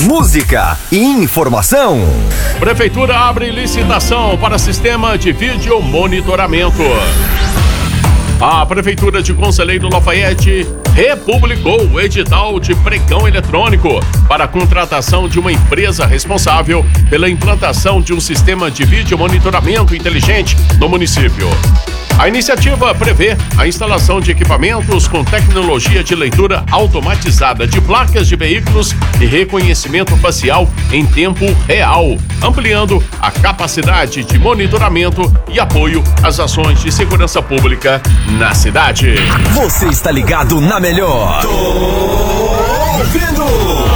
música e informação. Prefeitura abre licitação para sistema de vídeo monitoramento. A Prefeitura de Conselheiro Lafaiete republicou o edital de pregão eletrônico para a contratação de uma empresa responsável pela implantação de um sistema de vídeo monitoramento inteligente no município. A iniciativa prevê a instalação de equipamentos com tecnologia de leitura automatizada de placas de veículos e reconhecimento facial em tempo real, ampliando a capacidade de monitoramento e apoio às ações de segurança pública na cidade. Você está ligado na melhor. Tô ouvindo.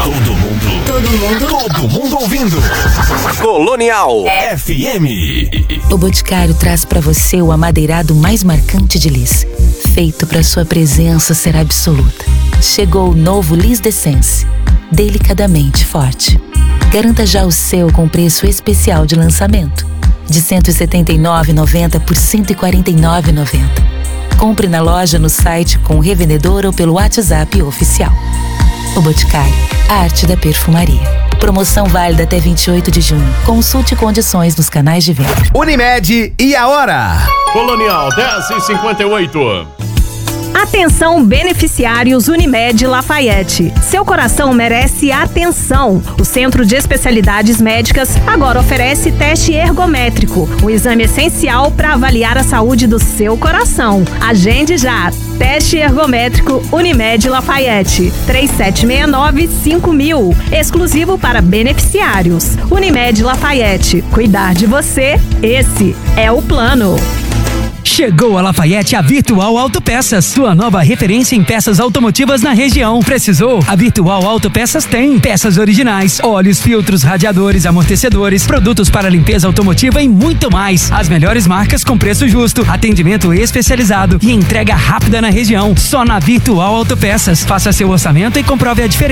Todo mundo ouvindo. Colonial FM. O Boticário traz para você o amadeirado mais marcante de Lis, feito para sua presença ser absoluta. Chegou o novo Lis D'Essence, delicadamente forte. Garanta já o seu com preço especial de lançamento, de R$ 179,90 por R$ 149,90. Compre na loja, no site, com o revendedor ou pelo WhatsApp oficial. O Boticário, a arte da perfumaria. Promoção válida até 28 de junho. Consulte condições nos canais de venda. Unimed e a hora? Colonial 10h58. Atenção, beneficiários Unimed Lafaiete. Seu coração merece atenção. O Centro de Especialidades Médicas agora oferece teste ergométrico, um exame essencial para avaliar a saúde do seu coração. Agende já. Teste ergométrico Unimed Lafaiete. 3769-5000. Exclusivo para beneficiários. Unimed Lafaiete. Cuidar de você, esse é o plano. Chegou a Lafaiete a Virtual Autopeças, sua nova referência em peças automotivas na região. Precisou? A Virtual Autopeças tem peças originais, óleos, filtros, radiadores, amortecedores, produtos para limpeza automotiva e muito mais. As melhores marcas com preço justo, atendimento especializado e entrega rápida na região. Só na Virtual Autopeças. Faça seu orçamento e comprove a diferença.